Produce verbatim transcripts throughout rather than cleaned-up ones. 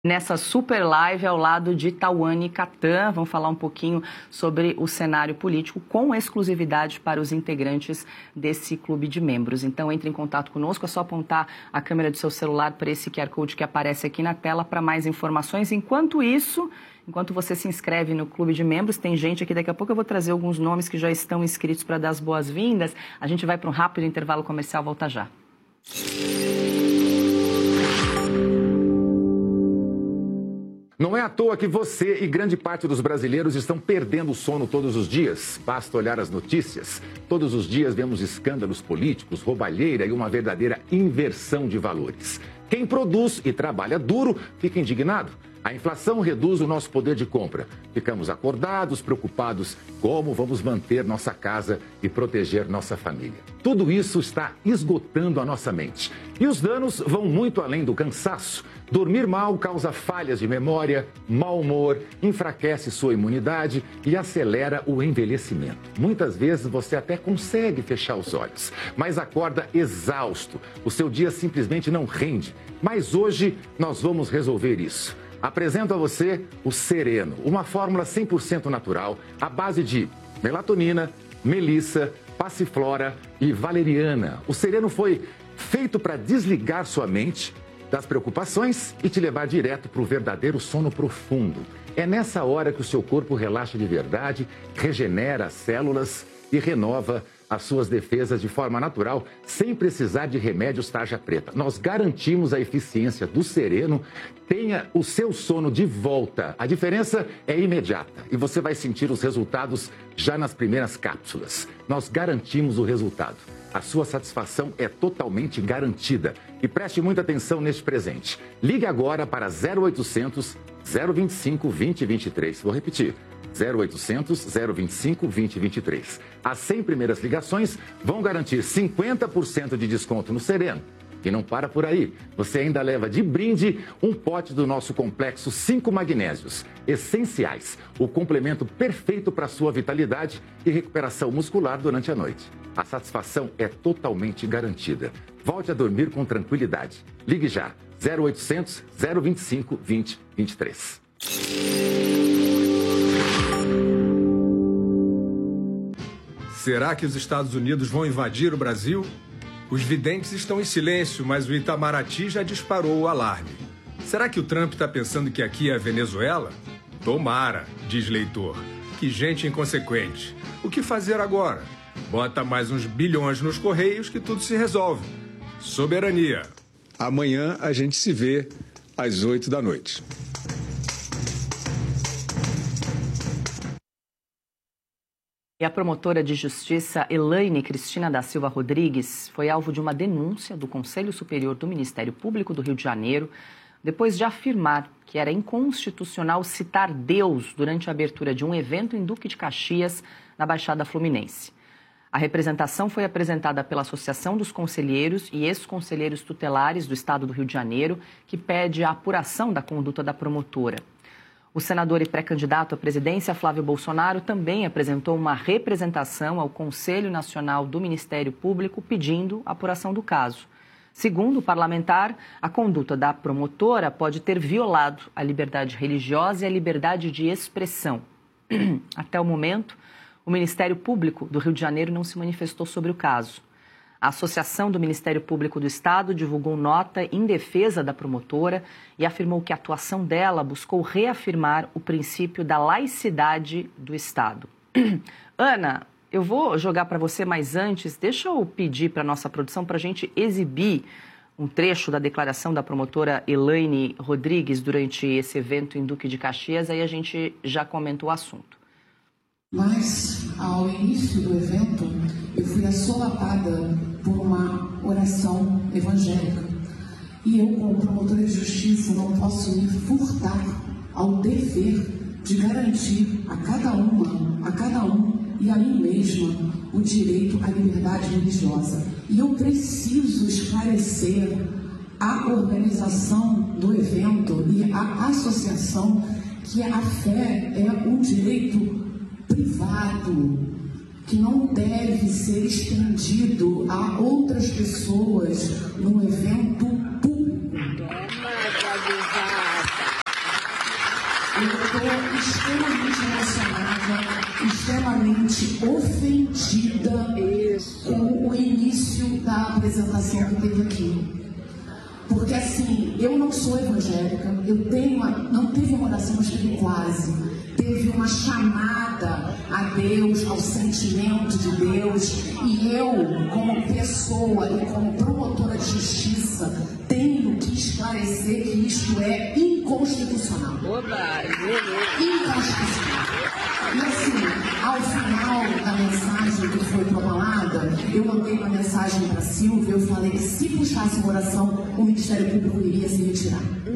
Nessa super live ao lado de Tauane Catan, vamos falar um pouquinho sobre o cenário político com exclusividade para os integrantes desse clube de membros. Então entre em contato conosco, é só apontar a câmera do seu celular para esse Q R Code que aparece aqui na tela para mais informações. Enquanto isso, enquanto você se inscreve no clube de membros, tem gente aqui, daqui a pouco eu vou trazer alguns nomes que já estão inscritos para dar as boas-vindas. A gente vai para um rápido intervalo comercial, volta já. Não é à toa que você e grande parte dos brasileiros estão perdendo o sono todos os dias. Basta olhar as notícias. Todos os dias vemos escândalos políticos, roubalheira e uma verdadeira inversão de valores. Quem produz e trabalha duro fica indignado. A inflação reduz o nosso poder de compra. Ficamos acordados, preocupados como vamos manter nossa casa e proteger nossa família. Tudo isso está esgotando a nossa mente. E os danos vão muito além do cansaço. Dormir mal causa falhas de memória, mau humor, enfraquece sua imunidade e acelera o envelhecimento. Muitas vezes você até consegue fechar os olhos, mas acorda exausto. O seu dia simplesmente não rende. Mas hoje nós vamos resolver isso. Apresento a você o Sereno, uma fórmula cem por cento natural, à base de melatonina, melissa, passiflora e valeriana. O Sereno foi feito para desligar sua mente das preocupações e te levar direto para o verdadeiro sono profundo. É nessa hora que o seu corpo relaxa de verdade, regenera as células e renova as suas defesas de forma natural, sem precisar de remédios tarja preta. Nós garantimos a eficiência do Sereno. Tenha o seu sono de volta. A diferença é imediata e você vai sentir os resultados já nas primeiras cápsulas. Nós garantimos o resultado. A sua satisfação é totalmente garantida. E preste muita atenção neste presente. Ligue agora para zero oitocentos, zero vinte e cinco, vinte, vinte e três. Vou repetir. zero oitocentos, zero vinte e cinco, vinte, vinte e três. As cem primeiras ligações vão garantir cinquenta por cento de desconto no Sereno. E não para por aí. Você ainda leva de brinde um pote do nosso complexo cinco magnésios essenciais. O complemento perfeito para a sua vitalidade e recuperação muscular durante a noite. A satisfação é totalmente garantida. Volte a dormir com tranquilidade. Ligue já. zero oitocentos, zero vinte e cinco, vinte, vinte e três. Será que os Estados Unidos vão invadir o Brasil? Os videntes estão em silêncio, mas o Itamaraty já disparou o alarme. Será que o Trump está pensando que aqui é a Venezuela? Tomara, diz leitor. Que gente inconsequente. O que fazer agora? Bota mais uns bilhões nos Correios que tudo se resolve. Soberania. Amanhã a gente se vê às oito da noite. E a promotora de justiça Elaine Cristina da Silva Rodrigues foi alvo de uma denúncia do Conselho Superior do Ministério Público do Rio de Janeiro, depois de afirmar que era inconstitucional citar Deus durante a abertura de um evento em Duque de Caxias, na Baixada Fluminense. A representação foi apresentada pela Associação dos Conselheiros e Ex-Conselheiros Tutelares do Estado do Rio de Janeiro, que pede a apuração da conduta da promotora. O senador e pré-candidato à presidência, Flávio Bolsonaro, também apresentou uma representação ao Conselho Nacional do Ministério Público pedindo a apuração do caso. Segundo o parlamentar, a conduta da promotora pode ter violado a liberdade religiosa e a liberdade de expressão. Até o momento, o Ministério Público do Rio de Janeiro não se manifestou sobre o caso. A Associação do Ministério Público do Estado divulgou nota em defesa da promotora e afirmou que a atuação dela buscou reafirmar o princípio da laicidade do Estado. Ana, eu vou jogar para você, mas antes, deixa eu pedir para a nossa produção para a gente exibir um trecho da declaração da promotora Elaine Rodrigues durante esse evento em Duque de Caxias, aí a gente já comenta o assunto. Mas, ao início do evento, eu fui assolapada por uma oração evangélica. E eu, como promotora de justiça, não posso me furtar ao dever de garantir a cada uma, a cada um e a mim mesma o direito à liberdade religiosa. E eu preciso esclarecer a organização do evento e a associação que a fé é um direito privado, que não deve ser estendido a outras pessoas num evento público. Toma, Eu estou extremamente emocionada, extremamente ofendida Isso. com o início da apresentação que teve aqui. Porque assim, eu não sou evangélica, eu tenho uma, não teve uma oração, mas teve quase. Teve uma chamada a Deus, ao sentimento de Deus. E eu, como pessoa e como promotora de justiça, tenho que esclarecer que isto é inconstitucional. Inconstitucional. E assim, ao final da mensagem que foi propalada, eu mandei uma mensagem para a Silvia, eu falei que se puxasse uma oração, o Ministério Público iria se retirar.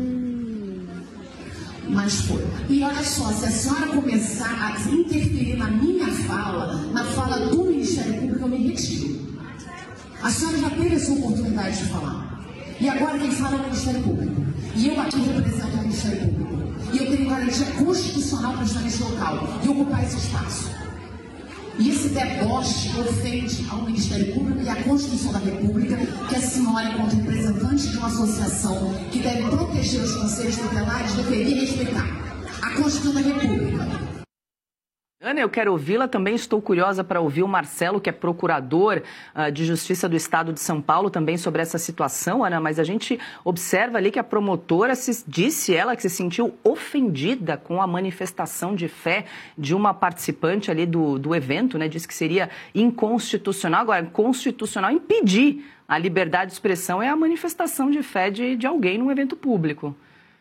Mas foi. E olha só, se a senhora começar a interferir na minha fala, na fala do Ministério Público, eu me retiro. A senhora já teve a sua oportunidade de falar. E agora quem fala é o Ministério Público. E eu aqui represento o Ministério Público. E eu tenho garantia constitucional para estar nesse local e ocupar esse espaço. E esse deboche ofende ao Ministério Público e à Constituição da República, que a senhora, enquanto representante de uma associação que deve proteger os conselhos tutelares, deveria respeitar a Constituição da República. Ana, eu quero ouvi-la. Também estou curiosa para ouvir o Marcelo, que é procurador uh, de Justiça do Estado de São Paulo, também sobre essa situação, Ana. Mas a gente observa ali que a promotora se, disse ela que se sentiu ofendida com a manifestação de fé de uma participante ali do, do evento, né? Disse que seria inconstitucional. Agora, constitucional impedir a liberdade de expressão é a manifestação de fé de, de alguém num evento público.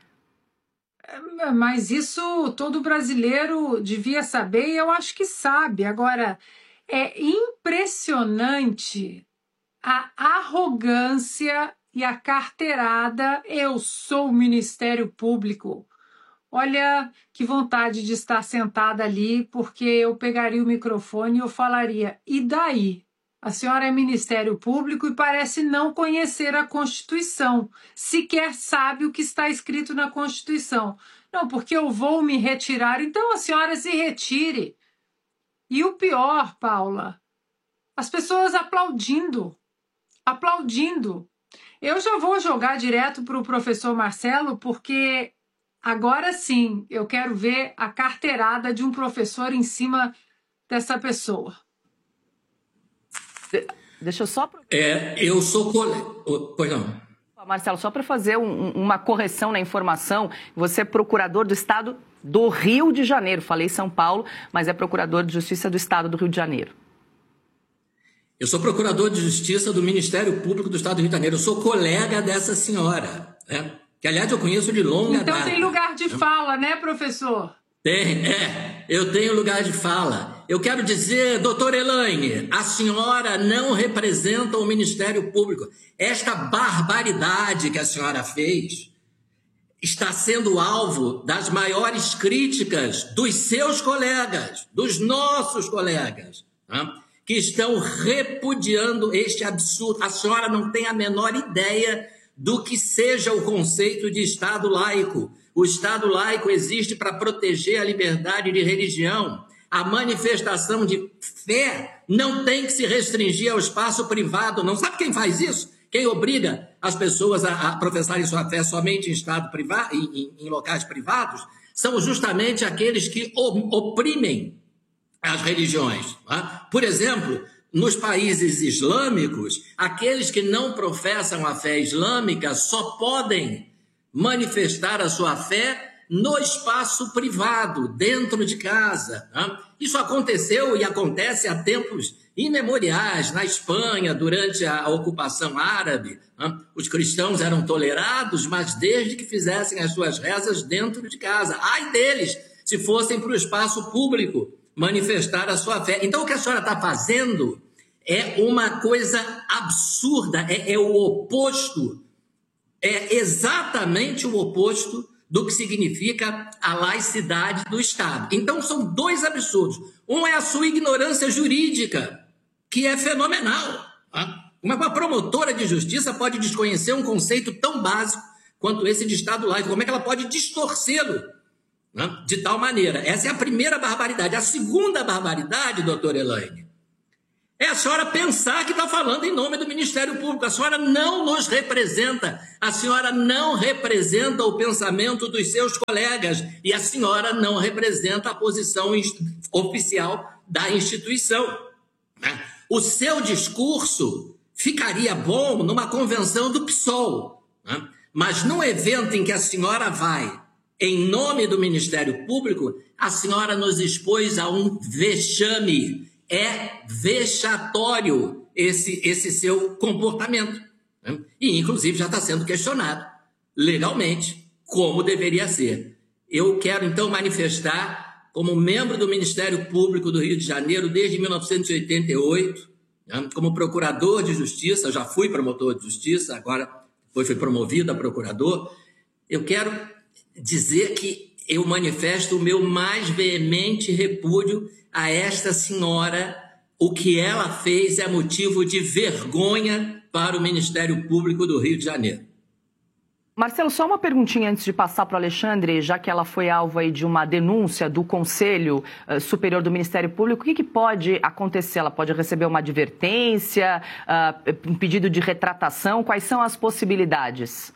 Mas isso todo brasileiro devia saber e eu acho que sabe. Agora, é impressionante a arrogância e a carteirada. Eu sou o Ministério Público. Olha que vontade de estar sentada ali, porque eu pegaria o microfone e eu falaria, e daí? A senhora é Ministério Público e parece não conhecer a Constituição. Sequer sabe o que está escrito na Constituição. Não, porque eu vou me retirar. Então a senhora se retire. E o pior, Paula, as pessoas aplaudindo. Aplaudindo. Eu já vou jogar direto para o professor Marcelo, porque agora sim eu quero ver a carteirada de um professor em cima dessa pessoa. Deixa eu só... É, eu sou... Cole... Pois não. Marcelo, só para fazer um, uma correção na informação, você é procurador do Estado do Rio de Janeiro. Falei São Paulo, mas é procurador de Justiça do Estado do Rio de Janeiro. Eu sou procurador de Justiça do Ministério Público do Estado do Rio de Janeiro. Eu sou colega dessa senhora, né? Que, aliás, eu conheço de longa então, data. Então tem lugar de fala, né, professor? Tem, é. Eu tenho lugar de fala. Eu quero dizer, doutora Elaine, a senhora não representa o Ministério Público. Esta barbaridade que a senhora fez está sendo alvo das maiores críticas dos seus colegas, dos nossos colegas, tá? Que estão repudiando este absurdo. A senhora não tem a menor ideia do que seja o conceito de Estado laico. O Estado laico existe para proteger a liberdade de religião. A manifestação de fé não tem que se restringir ao espaço privado. Não sabe quem faz isso? Quem obriga as pessoas a, a professarem sua fé somente em estado privado, em, em, em locais privados, são justamente aqueles que oprimem as religiões. Tá? Por exemplo, nos países islâmicos, aqueles que não professam a fé islâmica só podem manifestar a sua fé no espaço privado, dentro de casa. Né? Isso aconteceu e acontece há tempos imemoriais. Na Espanha, durante a ocupação árabe, né? Os cristãos eram tolerados, mas desde que fizessem as suas rezas dentro de casa. Ai deles, se fossem para o espaço público manifestar a sua fé. Então, o que a senhora está fazendo é uma coisa absurda, é, é o oposto, é exatamente o oposto do que significa a laicidade do Estado. Então, são dois absurdos. Um é a sua ignorância jurídica, que é fenomenal. Tá? Uma promotora de justiça pode desconhecer um conceito tão básico quanto esse de Estado laico. Como é que ela pode distorcê-lo, né? De tal maneira? Essa é a primeira barbaridade. A segunda barbaridade, doutora Elaine, É a senhora pensar que está falando em nome do Ministério Público. A senhora não nos representa. A senhora não representa o pensamento dos seus colegas. E a senhora não representa a posição oficial da instituição. O seu discurso ficaria bom numa convenção do P SOL. Mas num evento em que a senhora vai em nome do Ministério Público, a senhora nos expôs a um vexame. É vexatório esse, esse seu comportamento. Né? E, inclusive, já está sendo questionado legalmente como deveria ser. Eu quero, então, manifestar, como membro do Ministério Público do Rio de Janeiro desde mil novecentos e oitenta e oito, né? Como procurador de justiça, já fui promotor de justiça, agora depois fui promovido a procurador, eu quero dizer que eu manifesto o meu mais veemente repúdio a esta senhora. O que ela fez é motivo de vergonha para o Ministério Público do Rio de Janeiro. Marcelo, só uma perguntinha antes de passar para o Alexandre, já que ela foi alvo aí de uma denúncia do Conselho uh, Superior do Ministério Público, o que, que pode acontecer? Ela pode receber uma advertência, uh, um pedido de retratação? Quais são as possibilidades?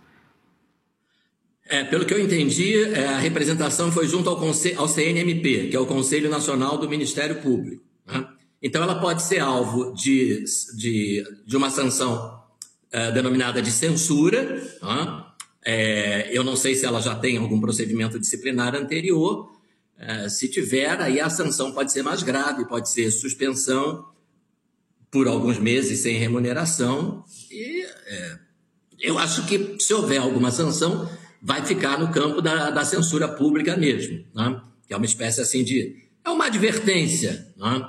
É, pelo que eu entendi, é, a representação foi junto ao, Conce- ao C N M P, que é o Conselho Nacional do Ministério Público. Né? Então, ela pode ser alvo de, de, de uma sanção é, denominada de censura. Né? É, eu não sei se ela já tem algum procedimento disciplinar anterior. É, se tiver, aí a sanção pode ser mais grave, pode ser suspensão por alguns meses sem remuneração. E é, eu acho que, se houver alguma sanção, vai ficar no campo da, da censura pública mesmo, né? Que é uma espécie assim de... É uma advertência, né?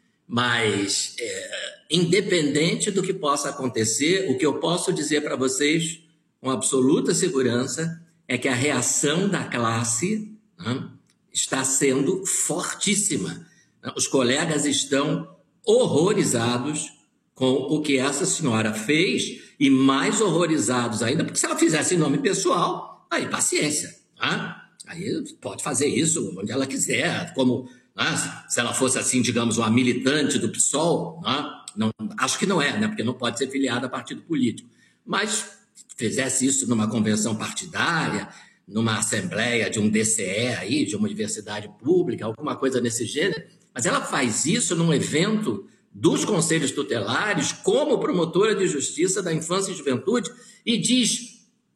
Mas, é, independente do que possa acontecer, o que eu posso dizer para vocês com absoluta segurança é que a reação da classe, né, está sendo fortíssima. Os colegas estão horrorizados com o que essa senhora fez e mais horrorizados ainda, porque se ela fizesse em nome pessoal... Aí, paciência. Né? Aí pode fazer isso onde ela quiser, como né? Se ela fosse, assim, digamos, uma militante do P SOL, né? Não, acho que não é, né? Porque não pode ser filiada a partido político. Mas fizesse isso numa convenção partidária, numa assembleia de um D C E aí, de uma universidade pública, alguma coisa nesse gênero, mas ela faz isso num evento dos conselhos tutelares como promotora de justiça da infância e juventude e diz...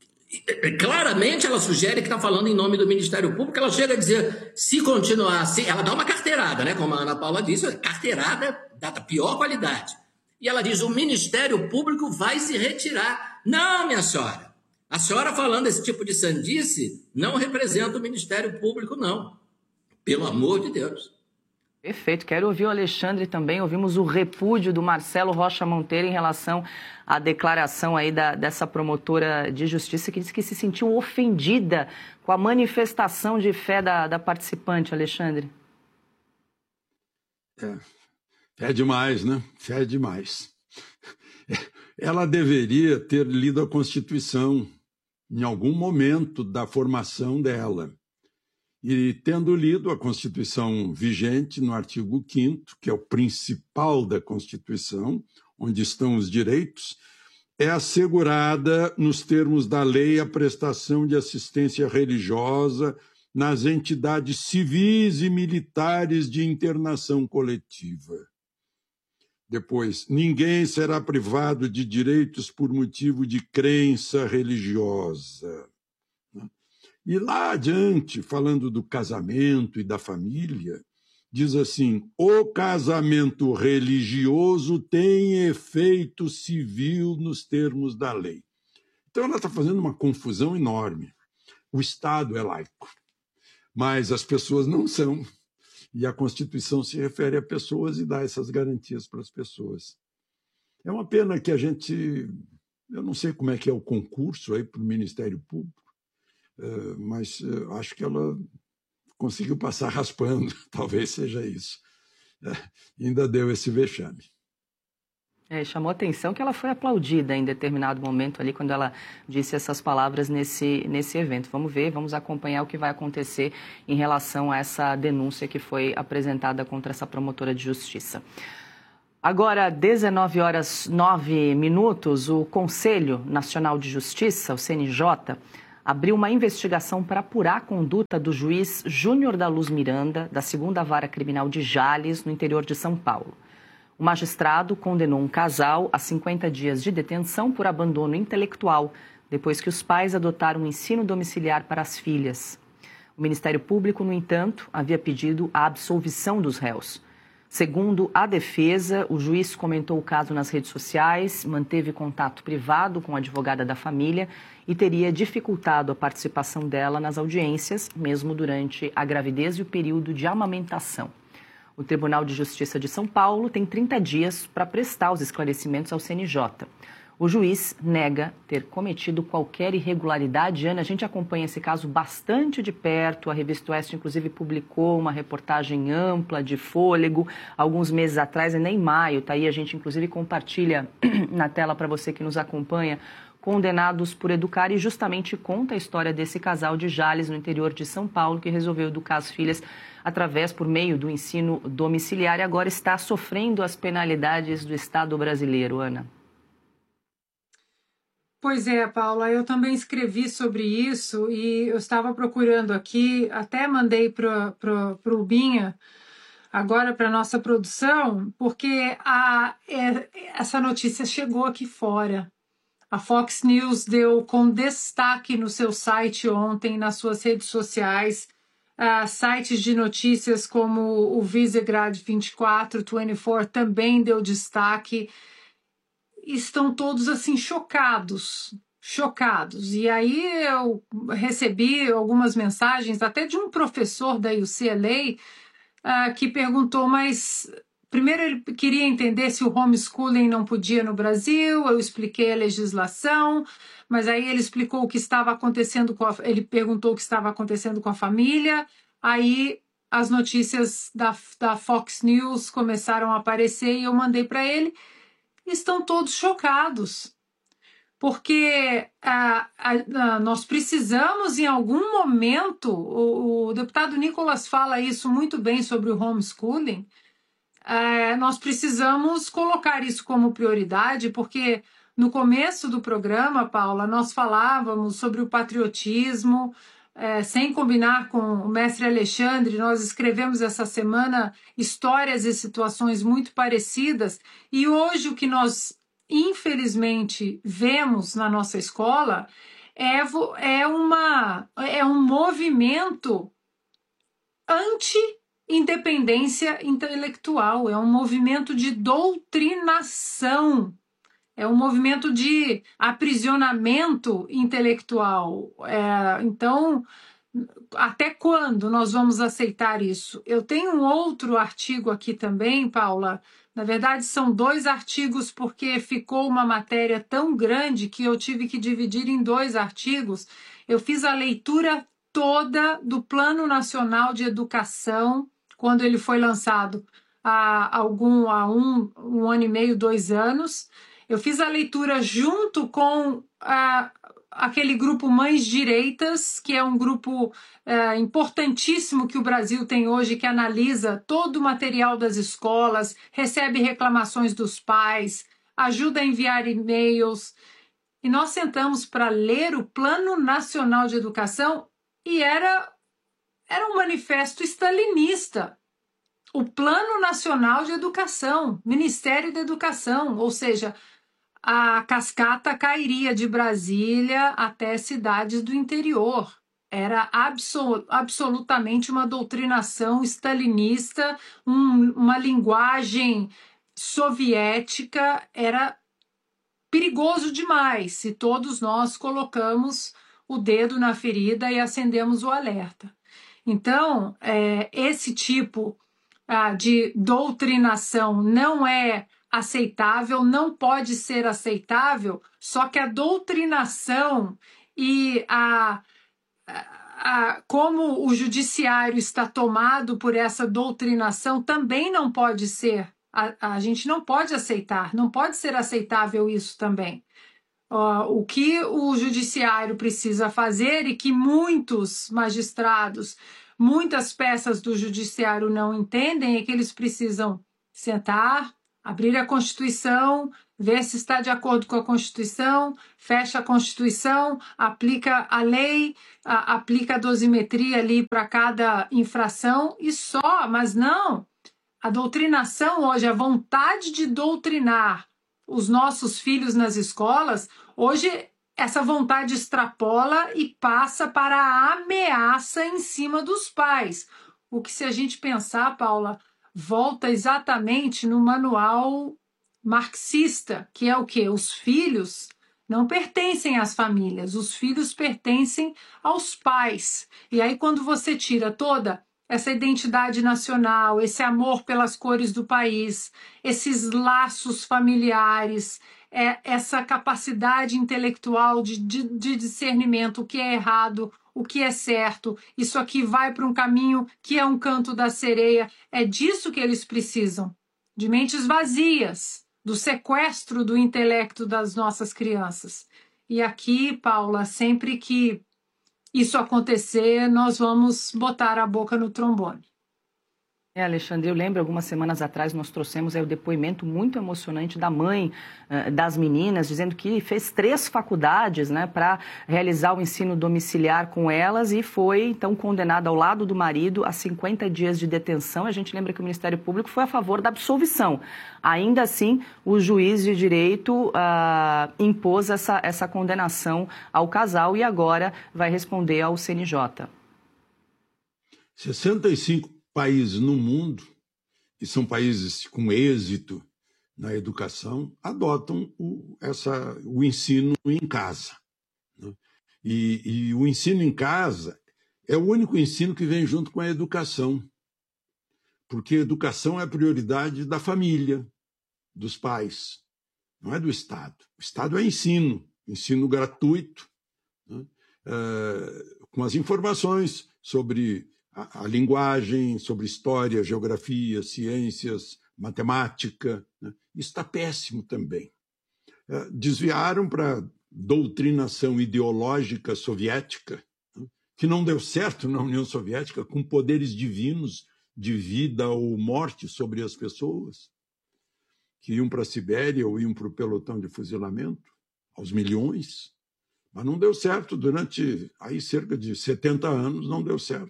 Claramente ela sugere que está falando em nome do Ministério Público. Ela chega a dizer, se continuar assim, ela dá uma carteirada, né? Como a Ana Paula disse, carteirada da pior qualidade. E ela diz, o Ministério Público vai se retirar. Não, minha senhora, a senhora falando esse tipo de sandice não representa o Ministério Público, não. Pelo amor de Deus. Perfeito. Quero ouvir o Alexandre também. Ouvimos o repúdio do Marcelo Rocha Monteiro em relação à declaração aí da, dessa promotora de justiça que disse que se sentiu ofendida com a manifestação de fé da, da participante, Alexandre. É, fé demais, né? Fé demais. Ela deveria ter lido a Constituição em algum momento da formação dela. E tendo lido a Constituição vigente no artigo quinto, que é o principal da Constituição, onde estão os direitos, é assegurada, nos termos da lei, a prestação de assistência religiosa nas entidades civis e militares de internação coletiva. Depois, ninguém será privado de direitos por motivo de crença religiosa. E lá adiante, falando do casamento e da família, diz assim, o casamento religioso tem efeito civil nos termos da lei. Então ela está fazendo uma confusão enorme. O Estado é laico, mas as pessoas não são. E a Constituição se refere a pessoas e dá essas garantias para as pessoas. É uma pena que a gente... Eu não sei como é que é o concurso aí para o Ministério Público, mas acho que ela conseguiu passar raspando, talvez seja isso. Ainda deu esse vexame. É, chamou a atenção que ela foi aplaudida em determinado momento ali, quando ela disse essas palavras nesse, nesse evento. Vamos ver, vamos acompanhar o que vai acontecer em relação a essa denúncia que foi apresentada contra essa promotora de justiça. Agora, dezenove horas nove minutos, o Conselho Nacional de Justiça, o C N J, abriu uma investigação para apurar a conduta do juiz Júnior da Luz Miranda, da segunda Vara Criminal de Jales, no interior de São Paulo. O magistrado condenou um casal a cinquenta dias de detenção por abandono intelectual, depois que os pais adotaram um ensino domiciliar para as filhas. O Ministério Público, no entanto, havia pedido a absolvição dos réus. Segundo a defesa, o juiz comentou o caso nas redes sociais, manteve contato privado com a advogada da família e teria dificultado a participação dela nas audiências, mesmo durante a gravidez e o período de amamentação. O Tribunal de Justiça de São Paulo tem trinta dias para prestar os esclarecimentos ao C N J. O juiz nega ter cometido qualquer irregularidade. Ana, a gente acompanha esse caso bastante de perto. A Revista Oeste, inclusive, publicou uma reportagem ampla de fôlego alguns meses atrás, e nem em maio. Tá aí, a gente, inclusive, compartilha na tela para você que nos acompanha. Condenados por educar, e justamente conta a história desse casal de Jales, no interior de São Paulo, que resolveu educar as filhas através, por meio do ensino domiciliar, e agora está sofrendo as penalidades do Estado brasileiro, Ana. Pois é, Paula, eu também escrevi sobre isso e eu estava procurando aqui, até mandei para o Binha, agora para a nossa produção, porque a, é, essa notícia chegou aqui fora. A Fox News deu com destaque no seu site ontem, nas suas redes sociais, uh, sites de notícias como o Visegrad vinte e quatro, vinte e quatro também deu destaque. Estão todos assim chocados, chocados. E aí eu recebi algumas mensagens até de um professor da U C L A uh, que perguntou, mas primeiro ele queria entender se o homeschooling não podia no Brasil. Eu expliquei a legislação, mas aí ele explicou o que estava acontecendo com a, ele perguntou o que estava acontecendo com a família. Aí as notícias da, da Fox News começaram a aparecer e eu mandei para ele. Estão todos chocados, porque ah, ah, nós precisamos, em algum momento, o, o deputado Nicolas fala isso muito bem sobre o homeschooling, ah, nós precisamos colocar isso como prioridade, porque no começo do programa, Paula, nós falávamos sobre o patriotismo. É, sem combinar com o mestre Alexandre, nós escrevemos essa semana histórias e situações muito parecidas, e hoje o que nós, infelizmente, vemos na nossa escola é, é, uma, é um movimento anti-independência intelectual, é um movimento de doutrinação. É um movimento de aprisionamento intelectual. É, então, até quando nós vamos aceitar isso? Eu tenho um outro artigo aqui também, Paula. Na verdade, são dois artigos, porque ficou uma matéria tão grande que eu tive que dividir em dois artigos. Eu fiz a leitura toda do Plano Nacional de Educação, quando ele foi lançado há, algum, há um, um ano e meio, dois anos. Eu fiz a leitura junto com ah, aquele grupo Mães Direitas, que é um grupo ah, importantíssimo que o Brasil tem hoje, que analisa todo o material das escolas, recebe reclamações dos pais, ajuda a enviar e-mails. E nós sentamos para ler o Plano Nacional de Educação e era, era um manifesto stalinista. O Plano Nacional de Educação, Ministério da Educação, ou seja, a cascata cairia de Brasília até cidades do interior. Era absol- absolutamente uma doutrinação stalinista, um, uma linguagem soviética. Era perigoso demais se todos nós colocamos o dedo na ferida e acendemos o alerta. Então, é, esse tipo ah, de doutrinação não é aceitável, não pode ser aceitável, só que a doutrinação e a, a, a como o judiciário está tomado por essa doutrinação também não pode ser, a, a gente não pode aceitar, não pode ser aceitável isso também. Uh, o que o judiciário precisa fazer e que muitos magistrados, muitas peças do judiciário não entendem é que eles precisam sentar, Abrir a Constituição, ver se está de acordo com a Constituição, fecha a Constituição, aplica a lei, a, aplica a dosimetria ali para cada infração e só, mas não. A doutrinação hoje, a vontade de doutrinar os nossos filhos nas escolas, hoje essa vontade extrapola e passa para a ameaça em cima dos pais. O que, se a gente pensar, Paula, volta exatamente no manual marxista, que é o quê? Os filhos não pertencem às famílias, os filhos pertencem aos pais. E aí, quando você tira toda essa identidade nacional, esse amor pelas cores do país, esses laços familiares, é, essa capacidade intelectual de, de, de discernimento, o que é errado, o que é certo, isso aqui vai para um caminho que é um canto da sereia. É disso que eles precisam, de mentes vazias, do sequestro do intelecto das nossas crianças. E aqui, Paula, sempre que isso acontecer, nós vamos botar a boca no trombone. É, Alexandre, eu lembro, algumas semanas atrás nós trouxemos aí o depoimento muito emocionante da mãe uh, das meninas, dizendo que fez três faculdades, né, para realizar o ensino domiciliar com elas e foi, então, condenada ao lado do marido a cinquenta dias de detenção. A gente lembra que o Ministério Público foi a favor da absolvição. Ainda assim, o juiz de direito uh, impôs essa, essa condenação ao casal e agora vai responder ao C N J. sessenta e cinco países no mundo, e são países com êxito na educação, adotam o, essa, o ensino em casa. Né? E, e o ensino em casa é o único ensino que vem junto com a educação, porque a educação é a prioridade da família, dos pais, não é do Estado. O Estado é ensino, ensino gratuito, né? é, com as informações sobre A, a linguagem, sobre história, geografia, ciências, matemática. Né? Isso está péssimo também. É, desviaram para a doutrinação ideológica soviética, né? Que não deu certo na União Soviética, com poderes divinos de vida ou morte sobre as pessoas, que iam para a Sibéria ou iam para o pelotão de fuzilamento, aos milhões. Mas não deu certo durante aí, cerca de setenta anos, não deu certo.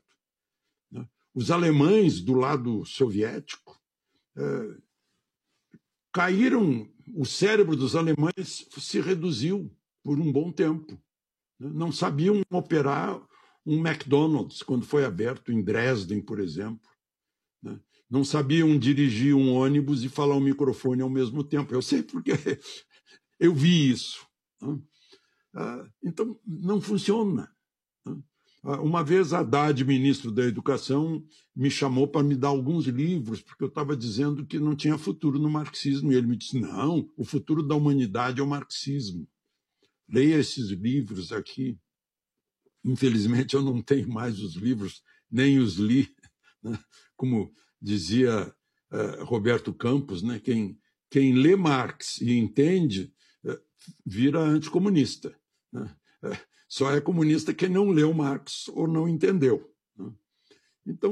Os alemães do lado soviético eh, caíram, o cérebro dos alemães se reduziu por um bom tempo. Não sabiam operar um McDonald's quando foi aberto em Dresden, por exemplo. Não sabiam dirigir um ônibus e falar um microfone ao mesmo tempo. Eu sei porque eu vi isso. Então, não funciona. Uma vez a Haddad, ministro da Educação, me chamou para me dar alguns livros, porque eu estava dizendo que não tinha futuro no marxismo. E ele me disse, não, o futuro da humanidade é o marxismo. Leia esses livros aqui. Infelizmente, eu não tenho mais os livros, nem os li. Né? Como dizia uh, Roberto Campos, né? quem, quem lê Marx e entende, uh, vira anticomunista. Né? Uh, Só é comunista quem não leu Marx ou não entendeu. Né? Então,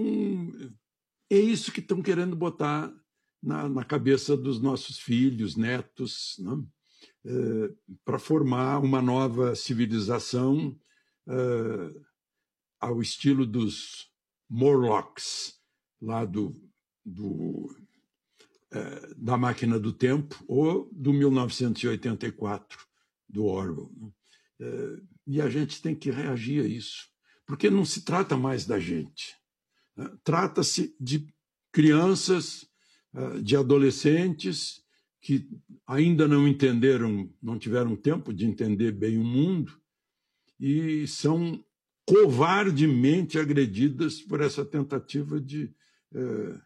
é isso que estão querendo botar na, na cabeça dos nossos filhos, netos, né? é, para formar uma nova civilização é, ao estilo dos Morlocks, lá do, do, é, da Máquina do Tempo, ou do mil novecentos e oitenta e quatro, do Orwell. Né? É, e a gente tem que reagir a isso, porque não se trata mais da gente. Né? Trata-se de crianças, de adolescentes que ainda não entenderam, não tiveram tempo de entender bem o mundo e são covardemente agredidas por essa tentativa de eh,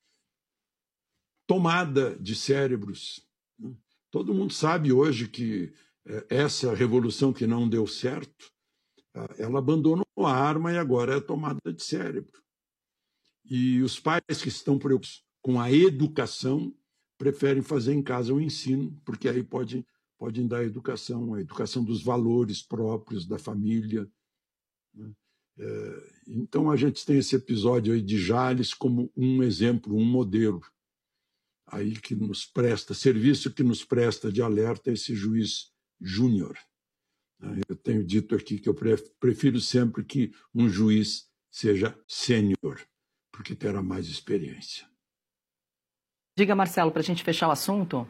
tomada de cérebros. Né? Todo mundo sabe hoje que essa revolução que não deu certo, ela abandonou a arma e agora é tomada de cérebro. E os pais que estão preocupados com a educação preferem fazer em casa o ensino, porque aí podem, podem dar a educação, a educação dos valores próprios da família. Então a gente tem esse episódio aí de Jales como um exemplo, um modelo. aí que nos presta, serviço que nos presta de alerta esse juiz júnior. Eu tenho dito aqui que eu prefiro sempre que um juiz seja sênior, porque terá mais experiência. Diga, Marcelo, para a gente fechar o assunto.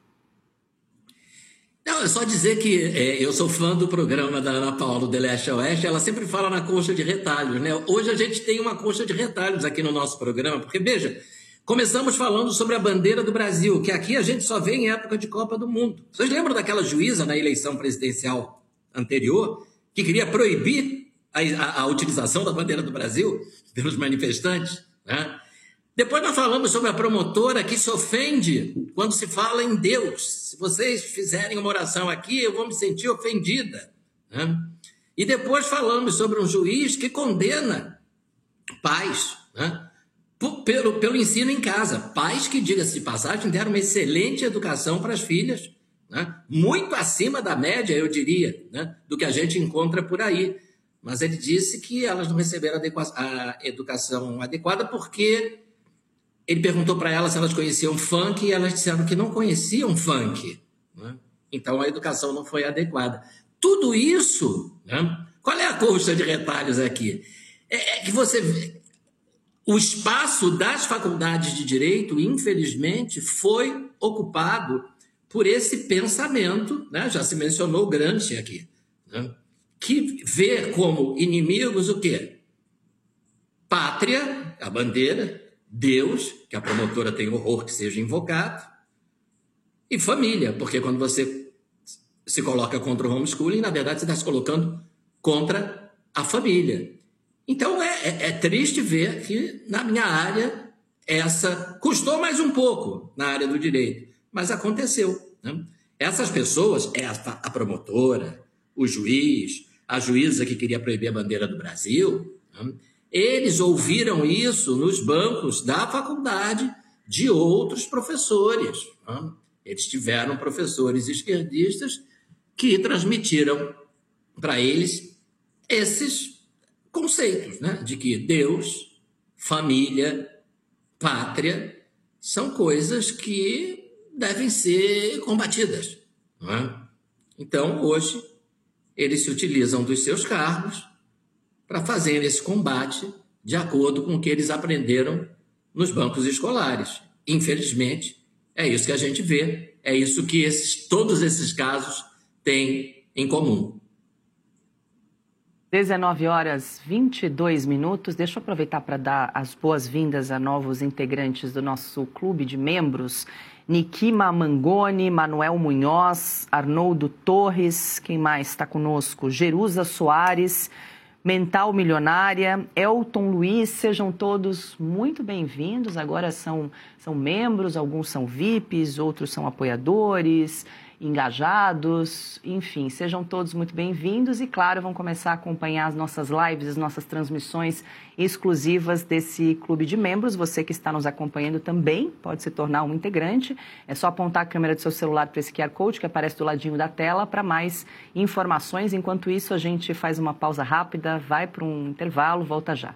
Não, é só dizer que é, eu sou fã do programa da Ana Paula, do Leste a Oeste. Ela sempre fala na concha de retalhos, né? Hoje a gente tem uma concha de retalhos aqui no nosso programa, porque, veja, começamos falando sobre a bandeira do Brasil, que aqui a gente só vê em época de Copa do Mundo. Vocês lembram daquela juíza na eleição presidencial anterior que queria proibir a, a, a utilização da bandeira do Brasil pelos manifestantes, né? Depois nós falamos sobre a promotora que se ofende quando se fala em Deus. Se vocês fizerem uma oração aqui, eu vou me sentir ofendida, né? E depois falamos sobre um juiz que condena pais, né? pelo, pelo ensino em casa. Pais que, diga-se de passagem, deram uma excelente educação para as filhas, né? Muito acima da média, eu diria, né? Do que a gente encontra por aí. Mas ele disse que elas não receberam adequa- a educação adequada porque... Ele perguntou para elas se elas conheciam funk e elas disseram que não conheciam funk, né? Então a educação não foi adequada. Tudo isso, né? Qual é a coxa de retalhos aqui? É, é que você vê, o espaço das faculdades de direito, infelizmente, foi ocupado por esse pensamento, né? Já se mencionou Gramsci aqui, né? Que vê como inimigos o quê? Pátria, a bandeira, Deus, que a promotora tem horror que seja invocado, e família, porque quando você se coloca contra o homeschooling, na verdade você está se colocando contra a família. Então é, é, é triste ver que na minha área essa custou mais um pouco na área do direito, mas aconteceu, né? Essas pessoas, é a, a promotora, o juiz, a juíza que queria proibir a bandeira do Brasil, né? Eles ouviram isso nos bancos da faculdade de outros professores, né? Eles tiveram professores esquerdistas que transmitiram para eles esses conceitos, né? De que Deus, família, pátria são coisas que devem ser combatidas, né? Então, hoje, eles se utilizam dos seus cargos para fazer esse combate de acordo com o que eles aprenderam nos bancos escolares. Infelizmente, é isso que a gente vê, é isso que esses, todos esses casos têm em comum. dezenove horas e vinte e dois minutos. Deixa eu aproveitar para dar as boas-vindas a novos integrantes do nosso clube de membros. Nikima Mangoni, Manuel Munhoz, Arnoldo Torres, quem mais está conosco? Jerusa Soares, Mental Milionária, Elton Luiz, sejam todos muito bem-vindos. Agora são, são membros, alguns são V I Ps, outros são apoiadores, engajados, enfim, sejam todos muito bem-vindos e, claro, vão começar a acompanhar as nossas lives, as nossas transmissões exclusivas desse clube de membros. Você que está nos acompanhando também pode se tornar um integrante. É só apontar a câmera do seu celular para esse Q R Code que aparece do ladinho da tela para mais informações. Enquanto isso, a gente faz uma pausa rápida, vai para um intervalo, volta já.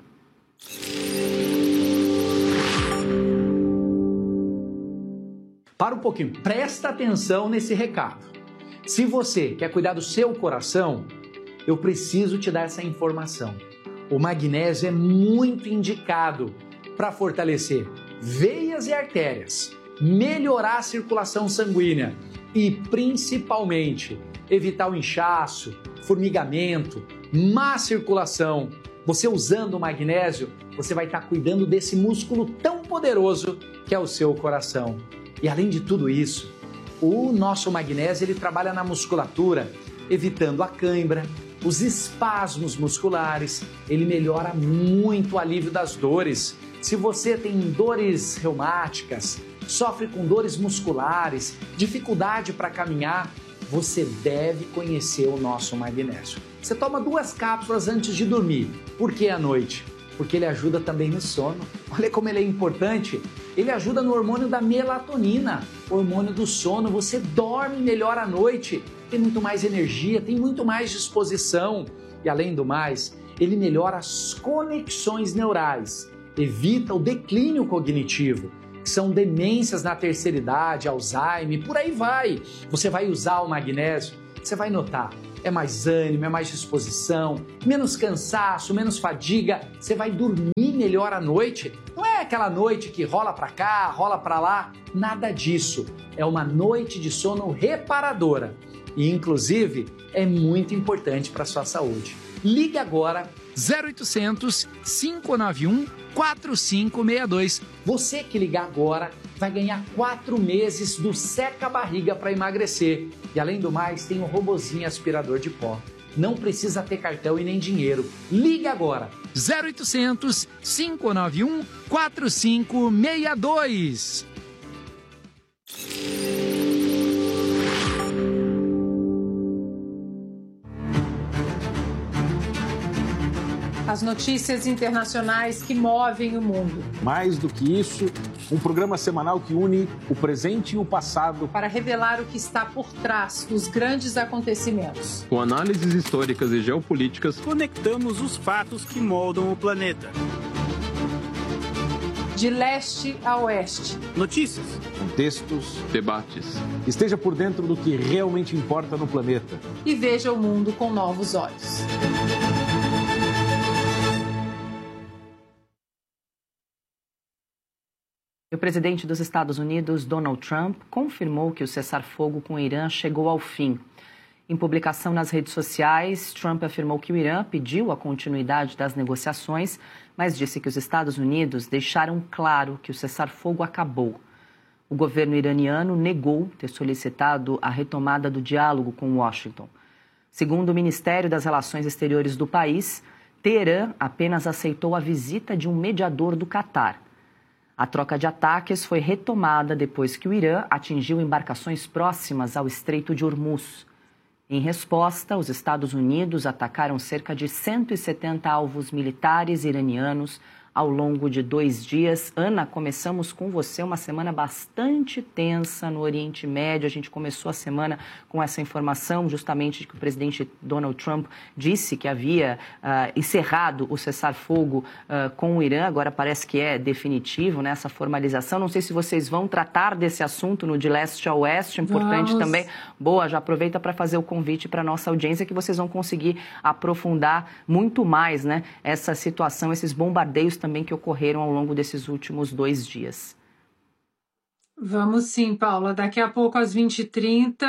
Para um pouquinho, presta atenção nesse recado. Se você quer cuidar do seu coração, eu preciso te dar essa informação. O magnésio é muito indicado para fortalecer veias e artérias, melhorar a circulação sanguínea e, principalmente, evitar o inchaço, formigamento, má circulação. Você usando o magnésio, você vai estar cuidando desse músculo tão poderoso que é o seu coração. E além de tudo isso, o nosso magnésio ele trabalha na musculatura, evitando a cãibra, os espasmos musculares, ele melhora muito o alívio das dores. Se você tem dores reumáticas, sofre com dores musculares, dificuldade para caminhar, você deve conhecer o nosso magnésio. Você toma duas cápsulas antes de dormir. Por que à noite? Porque ele ajuda também no sono. Olha como ele é importante. Ele ajuda no hormônio da melatonina, hormônio do sono. Você dorme melhor à noite, tem muito mais energia, tem muito mais disposição. E além do mais, ele melhora as conexões neurais, evita o declínio cognitivo. que são demências na terceira idade, Alzheimer, por aí vai. Você vai usar o magnésio, você vai notar, é mais ânimo, é mais disposição, menos cansaço, menos fadiga, você vai dormir melhor à noite. Não é aquela noite que rola pra cá, rola pra lá, nada disso. É uma noite de sono reparadora e, inclusive, é muito importante para a sua saúde. Ligue agora zero oitocentos, cinco nove um, quatro cinco seis dois. Você que ligar agora vai ganhar quatro meses do Seca Barriga para emagrecer. E além do mais, tem um robozinho aspirador de pó. Não precisa ter cartão e nem dinheiro. Ligue agora. zero oitocentos, cinco nove um, quatro cinco seis dois. As notícias internacionais que movem o mundo. Mais do que isso, um programa semanal que une o presente e o passado para revelar o que está por trás dos grandes acontecimentos. Com análises históricas e geopolíticas, conectamos os fatos que moldam o planeta. De leste a oeste. Notícias, contextos, debates. Esteja por dentro do que realmente importa no planeta. E veja o mundo com novos olhos. O presidente dos Estados Unidos, Donald Trump, confirmou que o cessar-fogo com o Irã chegou ao fim. Em publicação nas redes sociais, Trump afirmou que o Irã pediu a continuidade das negociações, mas disse que os Estados Unidos deixaram claro que o cessar-fogo acabou. O governo iraniano negou ter solicitado a retomada do diálogo com Washington. Segundo o Ministério das Relações Exteriores do país, Teherã apenas aceitou a visita de um mediador do Catar. A troca de ataques foi retomada depois que o Irã atingiu embarcações próximas ao Estreito de Hormuz. Em resposta, os Estados Unidos atacaram cerca de cento e setenta alvos militares iranianos ao longo de dois dias. Ana, começamos com você uma semana bastante tensa no Oriente Médio. A gente começou a semana com essa informação justamente de que o presidente Donald Trump disse que havia uh, encerrado o cessar-fogo uh, com o Irã. Agora parece que é definitivo, né, essa formalização. Não sei se vocês vão tratar desse assunto no De Leste a Oeste. Importante Vamos. também. Boa, já aproveita para fazer o convite para a nossa audiência que vocês vão conseguir aprofundar muito mais, né, essa situação, esses bombardeios também que ocorreram ao longo desses últimos dois dias. Vamos sim, Paula. Daqui a pouco, às vinte e trinta,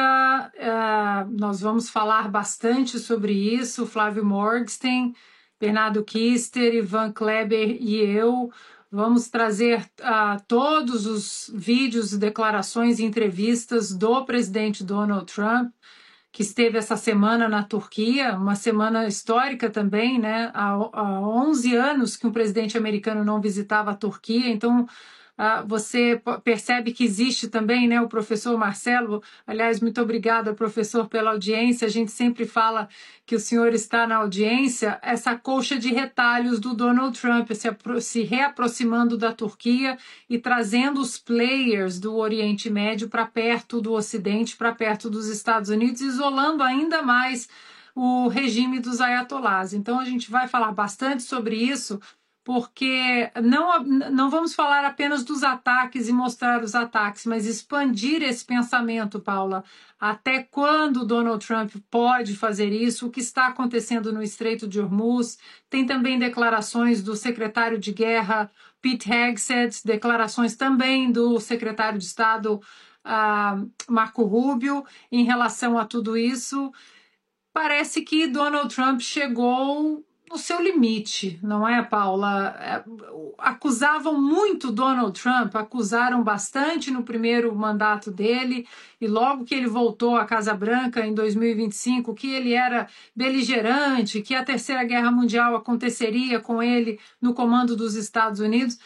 uh, nós vamos falar bastante sobre isso. Flávio Morgenstern, Bernardo Kister, Ivan Kleber e eu vamos trazer uh, todos os vídeos, declarações e entrevistas do presidente Donald Trump, que esteve essa semana na Turquia, uma semana histórica também, né? Há, há onze anos que um presidente americano não visitava a Turquia, então uh, você percebe que existe também, né, o professor Marcelo. Aliás, muito obrigada, professor, pela audiência. A gente sempre fala que o senhor está na audiência, essa colcha de retalhos do Donald Trump, se, se reaproximando da Turquia e trazendo os players do Oriente Médio para perto do Ocidente, para perto dos Estados Unidos, isolando ainda mais o regime dos ayatolás. Então, a gente vai falar bastante sobre isso, porque não, não vamos falar apenas dos ataques e mostrar os ataques, mas expandir esse pensamento, Paula. Até quando Donald Trump pode fazer isso? O que está acontecendo no Estreito de Hormuz? Tem também declarações do secretário de Guerra, Pete Hegseth, declarações também do secretário de Estado, uh, Marco Rubio, em relação a tudo isso. Parece que Donald Trump chegou no seu limite, não é, Paula? Acusavam muito Donald Trump, acusaram bastante no primeiro mandato dele, e logo que ele voltou à Casa Branca em dois mil e vinte e cinco, que ele era beligerante, que a Terceira Guerra Mundial aconteceria com ele no comando dos Estados Unidos.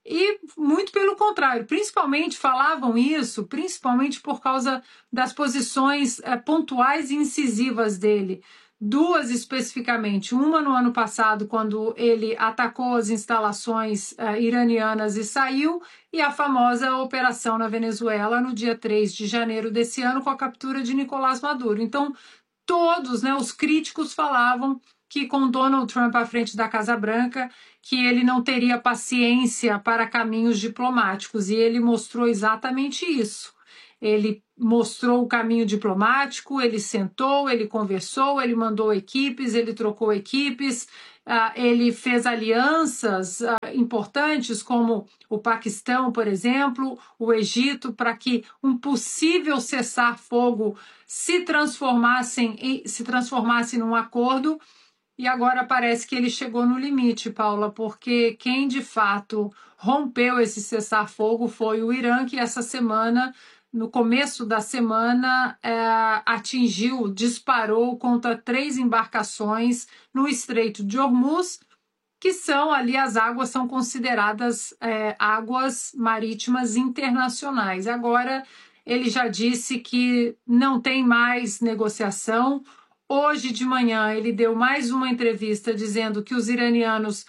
E muito pelo contrário, principalmente falavam isso, principalmente por causa das posições é, pontuais e incisivas dele. Duas especificamente, uma no ano passado, quando ele atacou as instalações uh, iranianas e saiu, e a famosa operação na Venezuela no dia três de janeiro desse ano, com a captura de Nicolás Maduro. Então, todos, né, os críticos falavam que com Donald Trump à frente da Casa Branca, que ele não teria paciência para caminhos diplomáticos, e ele mostrou exatamente isso. Ele mostrou o caminho diplomático, ele sentou, ele conversou, ele mandou equipes, ele trocou equipes, uh, ele fez alianças uh, importantes como o Paquistão, por exemplo, o Egito, para que um possível cessar-fogo se transformasse em, se transformasse num acordo. E agora parece que ele chegou no limite, Paula, porque quem de fato rompeu esse cessar-fogo foi o Irã, que essa semana, no começo da semana, é, atingiu, disparou contra três embarcações no Estreito de Hormuz, que são ali, as águas são consideradas é, águas marítimas internacionais. Agora, ele já disse que não tem mais negociação. Hoje de manhã ele deu mais uma entrevista dizendo que os iranianos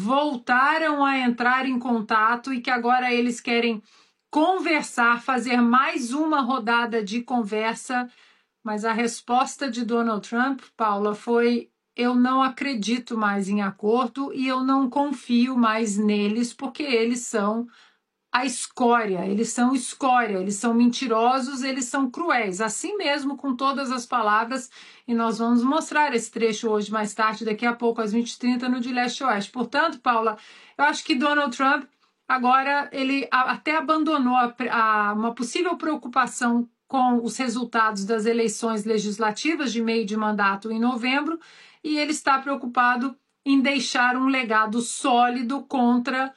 voltaram a entrar em contato e que agora eles querem conversar, fazer mais uma rodada de conversa. Mas a resposta de Donald Trump, Paula, foi: eu não acredito mais em acordo e eu não confio mais neles, porque eles são a escória, eles são escória, eles são mentirosos, eles são cruéis, assim mesmo, com todas as palavras, e nós vamos mostrar esse trecho hoje mais tarde, daqui a pouco, às vinte e trinta, no De Leste a Oeste. Portanto, Paula, eu acho que Donald Trump, agora, ele até abandonou a, a, uma possível preocupação com os resultados das eleições legislativas de meio de mandato em novembro, e ele está preocupado em deixar um legado sólido contra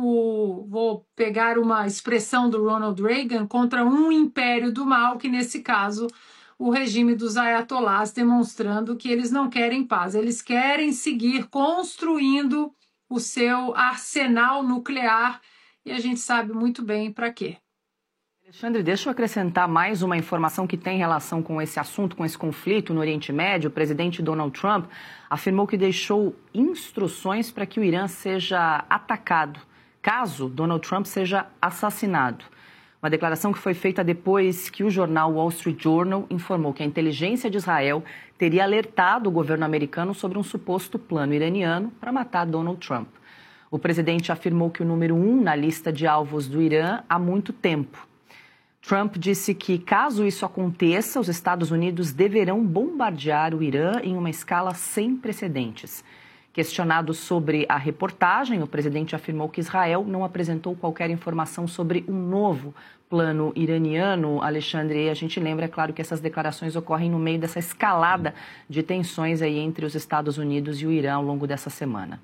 o, vou pegar uma expressão do Ronald Reagan, contra um império do mal, que nesse caso o regime dos ayatolás, demonstrando que eles não querem paz, eles querem seguir construindo o seu arsenal nuclear, e a gente sabe muito bem para quê. Alexandre, deixa eu acrescentar mais uma informação que tem relação com esse assunto, com esse conflito no Oriente Médio. O presidente Donald Trump afirmou que deixou instruções para que o Irã seja atacado, caso Donald Trump seja assassinado. Uma declaração que foi feita depois que o jornal Wall Street Journal informou que a inteligência de Israel teria alertado o governo americano sobre um suposto plano iraniano para matar Donald Trump. O presidente afirmou que o número um na lista de alvos do Irã há muito tempo. Trump disse que, caso isso aconteça, os Estados Unidos deverão bombardear o Irã em uma escala sem precedentes. Questionado sobre a reportagem, o presidente afirmou que Israel não apresentou qualquer informação sobre um novo plano iraniano. Alexandre, a gente lembra, é claro, que essas declarações ocorrem no meio dessa escalada de tensões aí entre os Estados Unidos e o Irã ao longo dessa semana.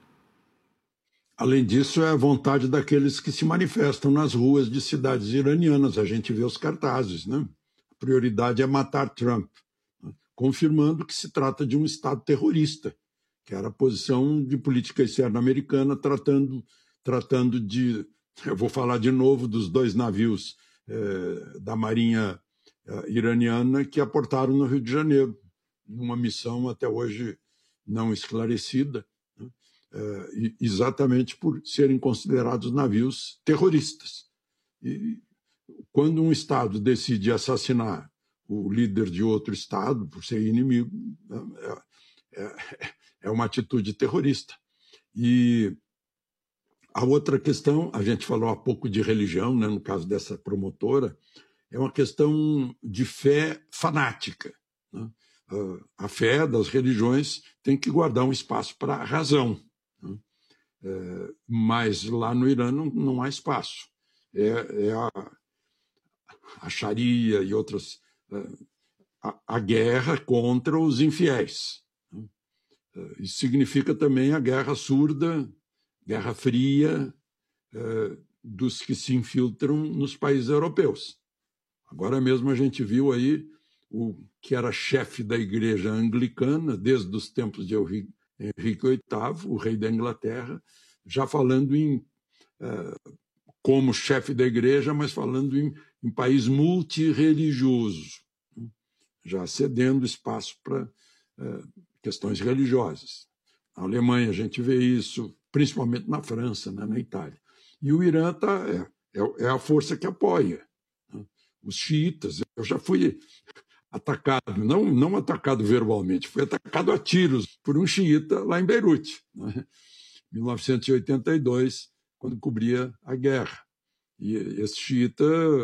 Além disso, é a vontade daqueles que se manifestam nas ruas de cidades iranianas. A gente vê os cartazes, né? A prioridade é matar Trump, né? Confirmando que se trata de um Estado terrorista, que era a posição de política externa americana, tratando, tratando de... Eu vou falar de novo dos dois navios eh, da Marinha eh, iraniana que aportaram no Rio de Janeiro, numa missão até hoje não esclarecida, né? Uh, exatamente por serem considerados navios terroristas. E quando um Estado decide assassinar o líder de outro Estado por ser inimigo, é, é, é uma atitude terrorista. E a outra questão, a gente falou há pouco de religião, né, no caso dessa promotora, é uma questão de fé fanática, né? Uh, a fé das religiões tem que guardar um espaço para a razão. É, mas lá no Irã não, não há espaço. É, é a, a Sharia e outras... A, a guerra contra os infiéis. Isso significa também a guerra surda, guerra fria, é, dos que se infiltram nos países europeus. Agora mesmo a gente viu aí o que era chefe da igreja anglicana, desde os tempos de Henrique Henrique oitavo, o rei da Inglaterra, já falando em, uh, como chefe da igreja, mas falando em, em país multirreligioso, né? Já cedendo espaço para uh, questões religiosas. Na Alemanha a gente vê isso, principalmente na França, né, na Itália. E o Irã tá, é, é, é a força que apoia, né? Os xiitas. Eu já fui atacado, não, não atacado verbalmente, fui atacado a tiros por um xiita lá em Beirute, né? mil novecentos e oitenta e dois, quando cobria a guerra. E esse xiita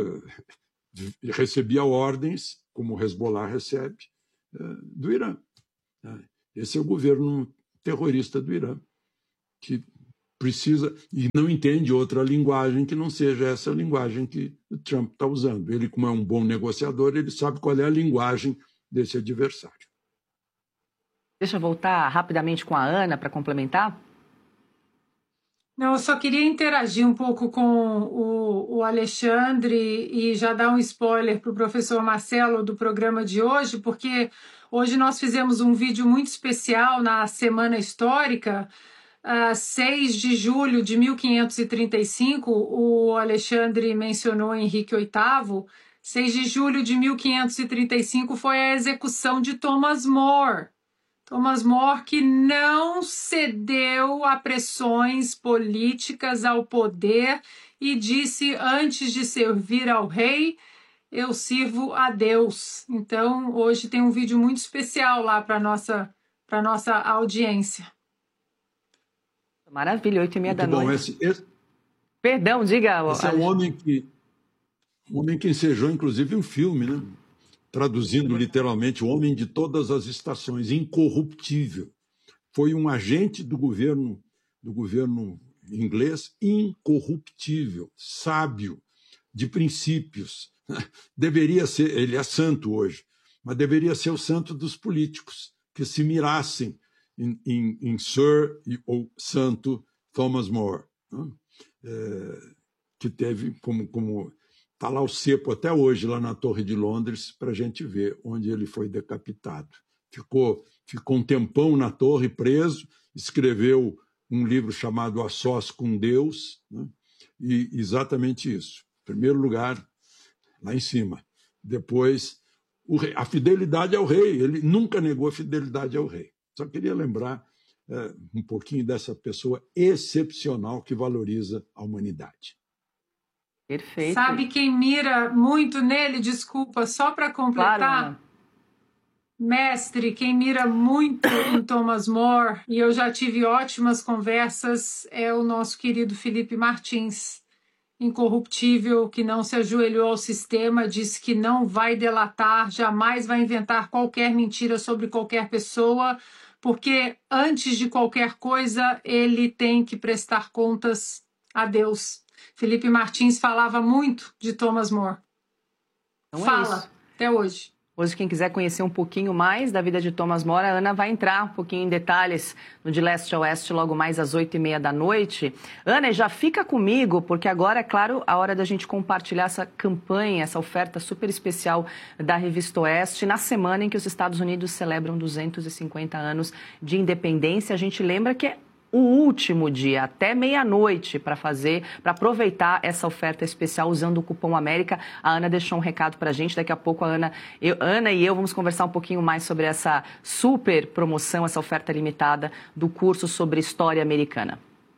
recebia ordens, como o Hezbollah recebe, do Irã. Esse é o governo terrorista do Irã, que precisa e não entende outra linguagem que não seja essa linguagem que o Trump está usando. Ele, como é um bom negociador, ele sabe qual é a linguagem desse adversário. Deixa eu voltar rapidamente com a Ana para complementar. Não, eu só queria interagir um pouco com o, o Alexandre e já dar um spoiler para o professor Marcelo do programa de hoje, porque hoje nós fizemos um vídeo muito especial na Semana Histórica, uh, seis de julho de mil quinhentos e trinta e cinco, o Alexandre mencionou Henrique oitavo, seis de julho de mil quinhentos e trinta e cinco foi a execução de Thomas More. Thomas More, que não cedeu a pressões políticas ao poder e disse, antes de servir ao rei, eu sirvo a Deus. Então, hoje tem um vídeo muito especial lá para a nossa, para nossa audiência. Maravilha, oito e meia da bom, noite. Esse, esse, Perdão, diga. Esse é um homem que, um homem que ensejou, inclusive, um filme, né? Traduzindo literalmente, o homem de todas as estações, incorruptível. Foi um agente do governo, do governo inglês, incorruptível, sábio, de princípios. Deveria ser, ele é santo hoje, mas deveria ser o santo dos políticos, que se mirassem em, em, em Sir ou Santo Thomas More, né? É, que teve como... como está lá o cepo até hoje, lá na Torre de Londres, para a gente ver onde ele foi decapitado. Ficou, ficou um tempão na torre, preso, escreveu um livro chamado A Sós com Deus, né? E exatamente isso. Em primeiro lugar, lá em cima. Depois, o rei, a fidelidade ao rei. Ele nunca negou a fidelidade ao rei. Só queria lembrar é, um pouquinho dessa pessoa excepcional que valoriza a humanidade. Perfeito. Sabe quem mira muito nele? Desculpa, só para completar. Claro, mestre, quem mira muito em Thomas More, e eu já tive ótimas conversas, é o nosso querido Felipe Martins, incorruptível, que não se ajoelhou ao sistema, disse que não vai delatar, jamais vai inventar qualquer mentira sobre qualquer pessoa, porque antes de qualquer coisa ele tem que prestar contas a Deus. Felipe Martins falava muito de Thomas More. Então Fala, é isso. Até hoje. Hoje, quem quiser conhecer um pouquinho mais da vida de Thomas More, a Ana vai entrar um pouquinho em detalhes no De Leste a Oeste, logo mais às oito e meia da noite. Ana, já fica comigo, porque agora, é claro, a hora da gente compartilhar essa campanha, essa oferta super especial da Revista Oeste, na semana em que os Estados Unidos celebram duzentos e cinquenta anos de independência. A gente lembra que é o último dia, até meia-noite, para fazer, para aproveitar essa oferta especial usando o cupom América. A Ana deixou um recado para a gente. Daqui a pouco a Ana, eu, Ana e eu vamos conversar um pouquinho mais sobre essa super promoção, essa oferta limitada do curso sobre História Americana.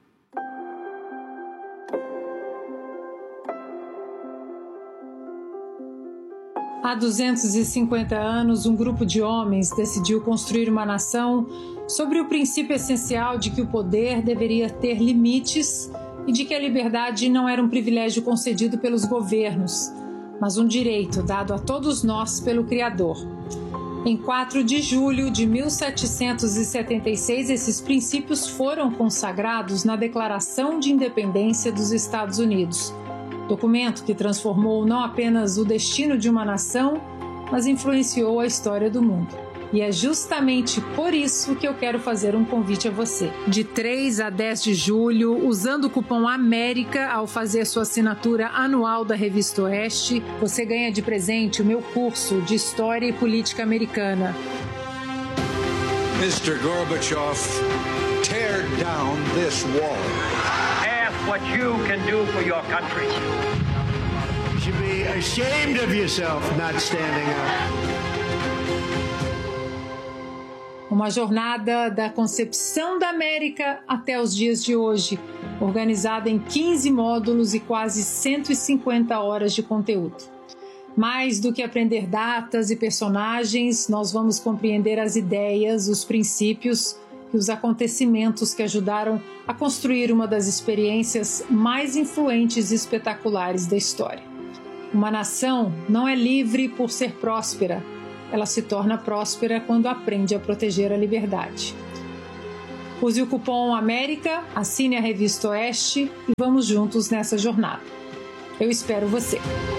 Há duzentos e cinquenta anos, um grupo de homens decidiu construir uma nação sobre o princípio essencial de que o poder deveria ter limites e de que a liberdade não era um privilégio concedido pelos governos, mas um direito dado a todos nós pelo Criador. Em quatro de julho de mil setecentos e setenta e seis, esses princípios foram consagrados na Declaração de Independência dos Estados Unidos, documento que transformou não apenas o destino de uma nação, mas influenciou a história do mundo. E é justamente por isso que eu quero fazer um convite a você. De três a dez de julho, usando o cupom América ao fazer sua assinatura anual da Revista Oeste, você ganha de presente o meu curso de História e Política Americana. mister Gorbachev, tear down this wall. What you can do for your country. You should be ashamed of yourself not standing up. Uma jornada da concepção da América até os dias de hoje, organizada em quinze módulos e quase cento e cinquenta horas de conteúdo. Mais do que aprender datas e personagens, nós vamos compreender as ideias, os princípios e os acontecimentos que ajudaram a construir uma das experiências mais influentes e espetaculares da história. Uma nação não é livre por ser próspera, ela se torna próspera quando aprende a proteger a liberdade. Use o cupom América, assine a revista Oeste e vamos juntos nessa jornada. Eu espero você!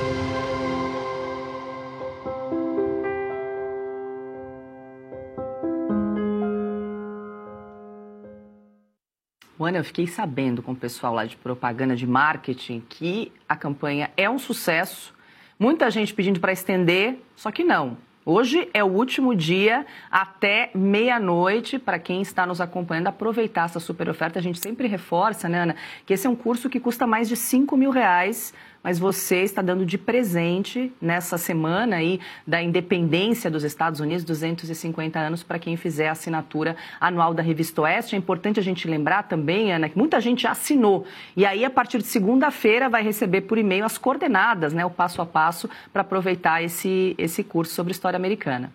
Ana, eu fiquei sabendo com o pessoal lá de propaganda de marketing que a campanha é um sucesso. Muita gente pedindo para estender, só que não. Hoje é o último dia até meia-noite para quem está nos acompanhando aproveitar essa super oferta. A gente sempre reforça, né, Ana, que esse é um curso que custa mais de cinco mil reais, mas você está dando de presente nessa semana aí da independência dos Estados Unidos, duzentos e cinquenta anos, para quem fizer a assinatura anual da Revista Oeste. É importante a gente lembrar também, Ana, que muita gente já assinou. E aí, a partir de segunda-feira, vai receber por e-mail as coordenadas, né, o passo a passo, para aproveitar esse, esse curso sobre história americana.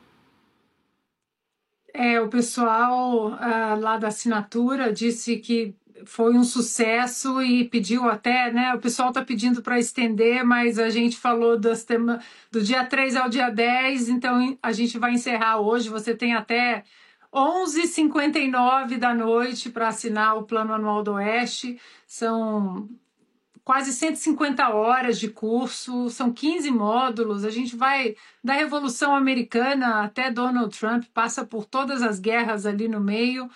É, o pessoal ah, lá da assinatura disse que foi um sucesso e pediu até, né? O pessoal está pedindo para estender, mas a gente falou das tema, do dia três ao dia dez, então a gente vai encerrar hoje. Você tem até onze e cinquenta e nove da noite para assinar o Plano Anual do Oeste. São quase cento e cinquenta horas de curso, são quinze módulos. A gente vai da Revolução Americana até Donald Trump, passa por todas as guerras ali no meio.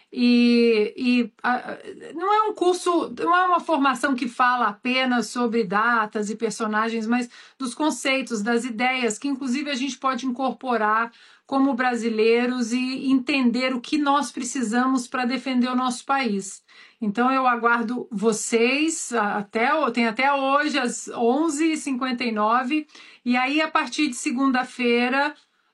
E, e a, não é um curso, não é uma formação que fala apenas sobre datas e personagens, mas dos conceitos, das ideias, que inclusive a gente pode incorporar como brasileiros e entender o que nós precisamos para defender o nosso país. Então eu aguardo vocês, até, tem até hoje às onze e cinquenta e nove, e aí a partir de segunda-feira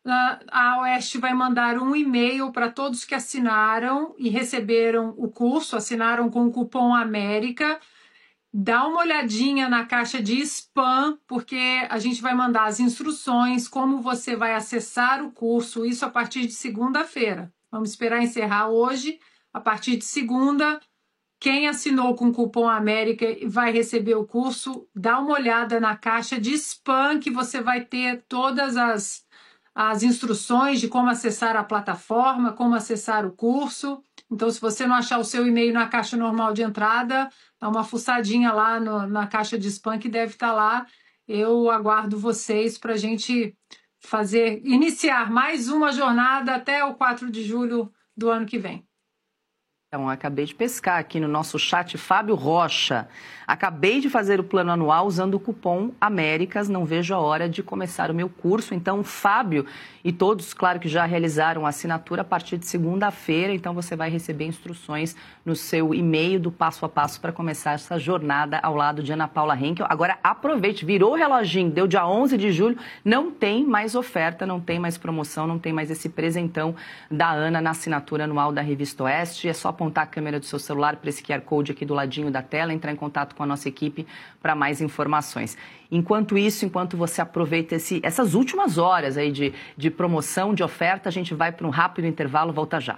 a Oeste vai mandar um e-mail para todos que assinaram e receberam o curso, assinaram com o cupom América. Dá uma olhadinha na caixa de spam, porque a gente vai mandar as instruções, como você vai acessar o curso, isso a partir de segunda-feira. Vamos esperar encerrar hoje, a partir de segunda. Quem assinou com o cupom América vai receber o curso. Dá uma olhada na caixa de spam, que você vai ter todas as as instruções de como acessar a plataforma, como acessar o curso. Então, se você não achar o seu e-mail na caixa normal de entrada, dá uma fuçadinha lá no, na caixa de spam que deve estar lá. Eu aguardo vocês para a gente fazer, iniciar mais uma jornada até o quatro de julho do ano que vem. Então, acabei de pescar aqui no nosso chat, Fábio Rocha. Acabei de fazer o plano anual usando o cupom Américas, não vejo a hora de começar o meu curso. Então, Fábio e todos, claro que já realizaram a assinatura a partir de segunda-feira, então você vai receber instruções no seu e-mail do passo a passo para começar essa jornada ao lado de Ana Paula Henkel. Agora, aproveite, virou o reloginho, deu dia onze de julho, não tem mais oferta, não tem mais promoção, não tem mais esse presentão da Ana na assinatura anual da Revista Oeste. É só apontar a câmera do seu celular para esse Q R Code aqui do ladinho da tela, entrar em contato com a nossa equipe para mais informações. Enquanto isso, enquanto você aproveita esse, essas últimas horas aí de, de promoção, de oferta, a gente vai para um rápido intervalo, volta já.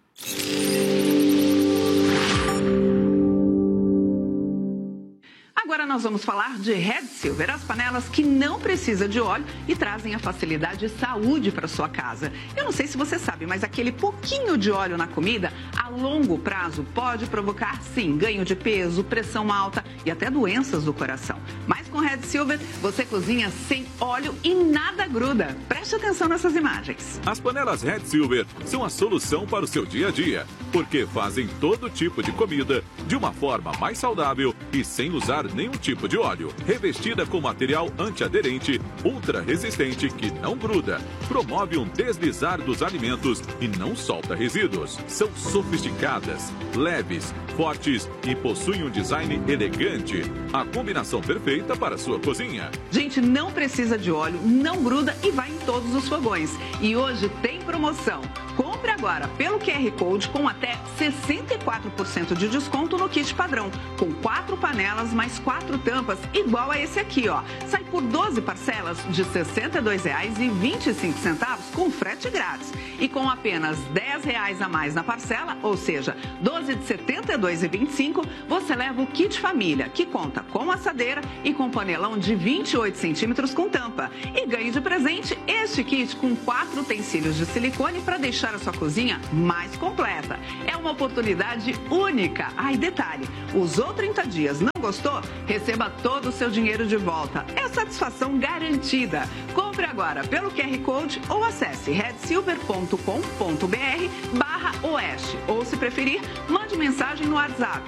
Agora nós vamos falar de Red Silver, as panelas que não precisam de óleo e trazem a facilidade e saúde para sua casa. Eu não sei se você sabe, mas aquele pouquinho de óleo na comida, a longo prazo, pode provocar, sim, ganho de peso, pressão alta e até doenças do coração. Mas com Red Silver, você cozinha sem óleo e nada gruda. Preste atenção nessas imagens. As panelas Red Silver são a solução para o seu dia a dia, porque fazem todo tipo de comida de uma forma mais saudável e sem usar nenhum tipo de óleo. Revestida com material antiaderente, ultra resistente que não gruda, promove um deslizar dos alimentos e não solta resíduos. São sofisticadas, leves, fortes e possuem um design elegante. A combinação perfeita para a sua cozinha. Gente, não precisa de óleo, não gruda e vai em todos os fogões. E hoje tem promoção. Compre agora pelo Q R Code com até sessenta e quatro por cento de desconto no kit padrão, com quatro panelas mais quatro tampas, igual a esse aqui, ó. Sai por doze parcelas de sessenta e dois reais e vinte e cinco centavos com frete grátis. E com apenas dez reais a mais na parcela, ou seja, doze de setenta e dois reais e vinte e cinco, você leva o kit família, que conta com assadeira e com panelão de vinte e oito centímetros com tampa. E ganhe de presente este kit com quatro utensílios de silicone para deixar a sua cozinha mais completa. É uma oportunidade única. Ah, e detalhe, usou trinta dias, não gostou? Receba todo o seu dinheiro de volta. É satisfação garantida. Compre agora pelo Q R Code ou acesse red silver ponto com ponto br barra oeste. Ou, se preferir, mande mensagem no WhatsApp